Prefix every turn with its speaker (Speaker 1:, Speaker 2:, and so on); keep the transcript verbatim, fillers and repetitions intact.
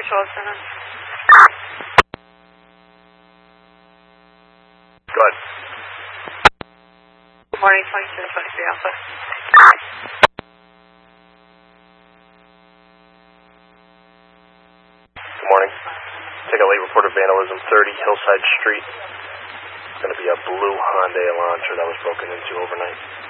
Speaker 1: Patrol Center.
Speaker 2: Go ahead.
Speaker 1: Good morning, twenty-two to twenty-three Alpha.
Speaker 2: Good morning. Take a late report of vandalism, thirty Hillside Street. It's going to be a blue Hyundai Elantra that was broken into overnight.